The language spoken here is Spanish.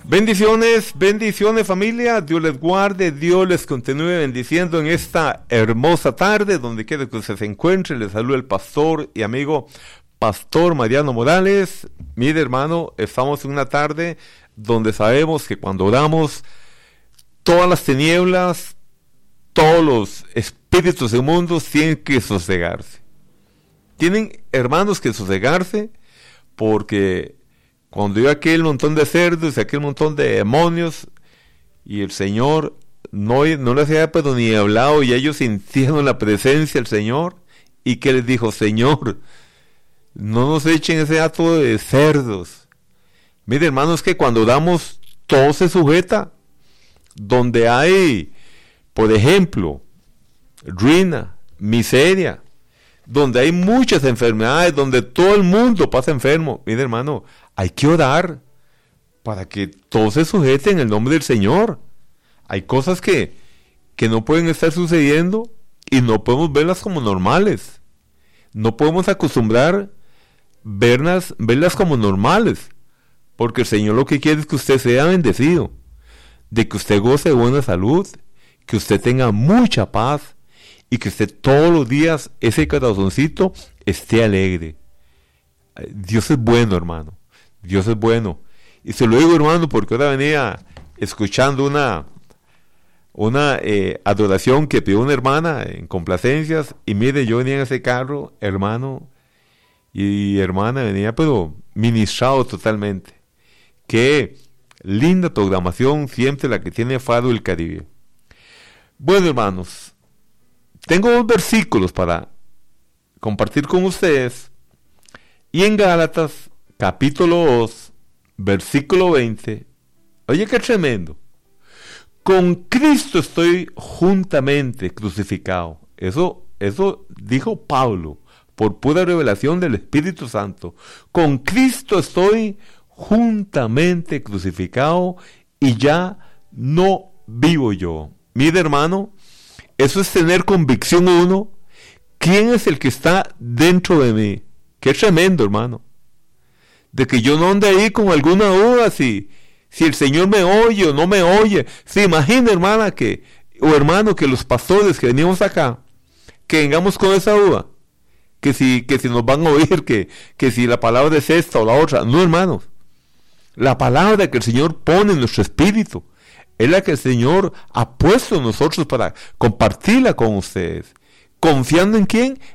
Bendiciones, bendiciones familia, Dios les guarde, Dios les continúe bendiciendo en esta hermosa tarde, donde quiera que usted se encuentre. Les saluda el pastor y amigo Pastor Mariano Morales. Mire hermano, estamos en una tarde donde sabemos que cuando oramos, todas las tinieblas, todos los espíritus inmundos tienen que sosegarse. Tienen hermanos que sosegarse porque cuando vio aquel montón de cerdos y aquel montón de demonios y el Señor no les había pero ni hablado y ellos sintieron la presencia del Señor y que les dijo: Señor, no nos echen ese acto de cerdos. Mire hermanos, que cuando oramos todo se sujeta. Donde hay, por ejemplo, ruina, miseria, donde hay muchas enfermedades, donde todo el mundo pasa enfermo, mire hermano, hay que orar para que todo se sujete en el nombre del Señor. Hay cosas que no pueden estar sucediendo y no podemos verlas como normales. No podemos acostumbrar verlas como normales, porque el Señor lo que quiere es que usted sea bendecido, de que usted goce de buena salud, que usted tenga mucha paz y que usted todos los días ese corazoncito esté alegre. Dios es bueno, hermano. Dios es bueno. Y se lo digo, hermano, porque ahora venía escuchando una adoración que pidió una hermana en complacencias. Y mire, yo venía en ese carro, hermano, y hermana venía, pero ministrado totalmente. Qué linda programación, siempre la que tiene Faro del Caribe. Bueno, hermanos, tengo 2 versículos para compartir con ustedes. Y en Gálatas, capítulo 2, versículo 20, oye qué tremendo. Con Cristo estoy juntamente crucificado. Eso dijo Pablo, por pura revelación del Espíritu Santo. Con Cristo estoy juntamente crucificado y ya no vivo yo. Mire hermano, eso es tener convicción uno. ¿Quién es el que está dentro de mí? Qué tremendo, hermano. De que yo no ande ahí con alguna duda si el Señor me oye o no me oye. Se imagina, hermana, hermano, que los pastores que venimos acá, que vengamos con esa duda, que si nos van a oír, que si la palabra es esta o la otra. No, hermanos. La palabra que el Señor pone en nuestro espíritu es la que el Señor ha puesto en nosotros para compartirla con ustedes. ¿Confiando en quién?